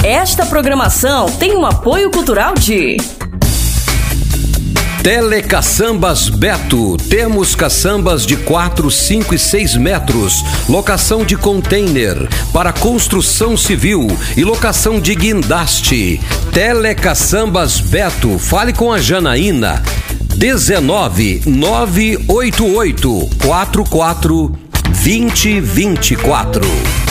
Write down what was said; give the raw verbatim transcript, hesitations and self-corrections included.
Esta programação tem um apoio cultural de Telecaçambas Beto. Temos caçambas de quatro, cinco e seis metros. Locação de container para construção civil e locação de guindaste. Telecaçambas Beto. Fale com a Janaína. dezenove, nove oito oito, quatro quatro, vinte, vinte e quatro.